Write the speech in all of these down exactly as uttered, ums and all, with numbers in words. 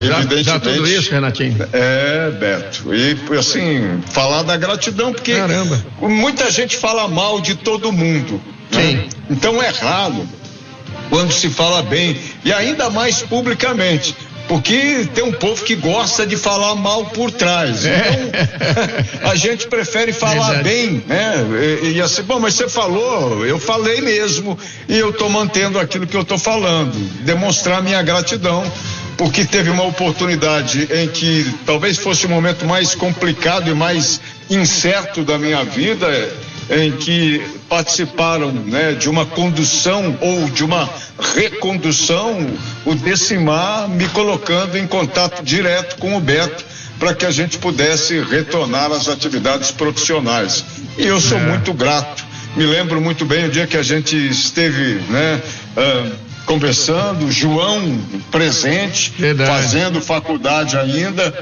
Evidentemente, já, já tudo isso, Renatinho? É, Beto, e assim, falar da gratidão, porque Caramba. muita gente fala mal de todo mundo, Sim. Né? Então é errado quando se fala bem, e ainda mais publicamente, porque tem um povo que gosta de falar mal por trás. É. Então, a gente prefere falar Verdade. bem, né? E, e assim, bom, mas você falou, eu falei mesmo, e eu estou mantendo aquilo que eu estou falando, demonstrar minha gratidão, porque teve uma oportunidade em que talvez fosse o momento mais complicado e mais incerto da minha vida, em que participaram, né, de uma condução ou de uma recondução, o Decimar me colocando em contato direto com o Beto para que a gente pudesse retornar às atividades profissionais. E eu sou é. muito grato. Me lembro muito bem o dia que a gente esteve, né, uh, conversando, João presente, Verdade. fazendo faculdade ainda,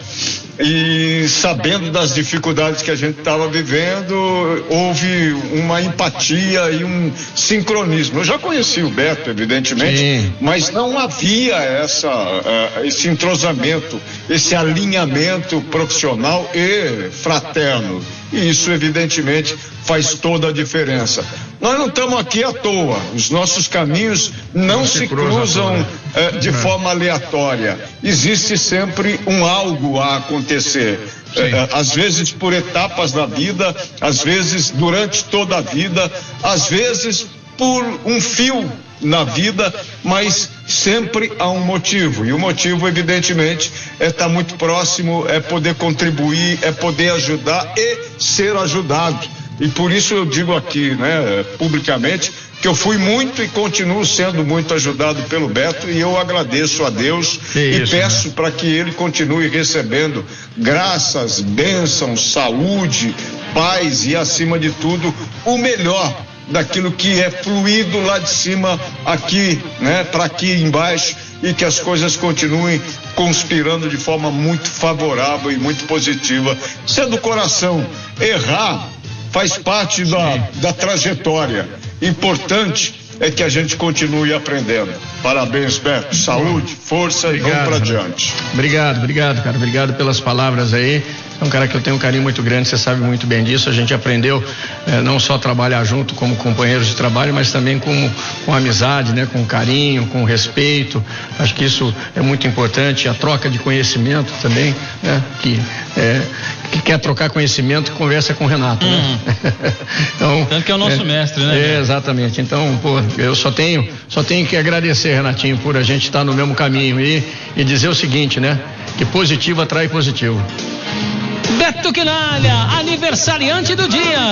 e sabendo das dificuldades que a gente estava vivendo, houve uma empatia e um sincronismo. Eu já conheci o Beto, evidentemente, Sim. mas não havia essa, uh, esse entrosamento, esse alinhamento profissional e fraterno. E isso, evidentemente, faz toda a diferença. Nós não estamos aqui à toa, os nossos caminhos não, não se, se cruzam eh, de forma aleatória. Existe sempre um algo a acontecer. Eh, às vezes por etapas da vida, às vezes durante toda a vida, às vezes por um fio na vida, mas sempre há um motivo, e o motivo, evidentemente, é estar muito próximo, é poder contribuir, é poder ajudar e ser ajudado. E por isso eu digo aqui, né, publicamente, que eu fui muito e continuo sendo muito ajudado pelo Beto, e eu agradeço a Deus que e isso, peço né? para que ele continue recebendo graças, bênçãos, saúde, paz e, acima de tudo, o melhor daquilo que é fluido lá de cima aqui, né, para aqui embaixo, e que as coisas continuem conspirando de forma muito favorável e muito positiva. Sendo o coração, errar faz parte da, da trajetória. Importante é que a gente continue aprendendo. Parabéns, Beto. Saúde, força obrigado, e vamos para adiante. Obrigado, obrigado, cara. Obrigado pelas palavras aí. É um cara que eu tenho um carinho muito grande, você sabe muito bem disso. A gente aprendeu eh, não só trabalhar junto como companheiros de trabalho, mas também com, com amizade, né? Com carinho, com respeito. Acho que isso é muito importante. A troca de conhecimento também, né? Que, eh, que quer trocar conhecimento, conversa com o Renato, hum. né? Então, tanto que é o nosso é, mestre, né? É, exatamente. Então, pô, eu só tenho, só tenho que agradecer, Renatinho, por a gente estar no mesmo caminho e, e dizer o seguinte, né? Que positivo atrai positivo. Beto Quinalha, aniversariante do dia.